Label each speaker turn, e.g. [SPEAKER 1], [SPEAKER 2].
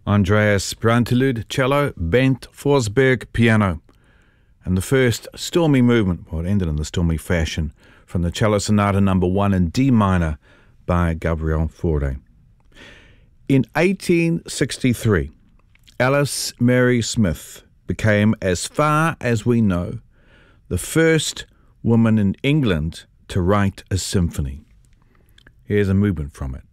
[SPEAKER 1] Andreas Brantelid, cello, Bent Forsberg, piano. And the first stormy movement, well, it ended in the stormy fashion, from the Cello Sonata No. 1 in D minor by Gabriel Fauré. In 1863, Alice Mary Smith became, as far as we know, the first woman in England to write a symphony. Here's a movement from it.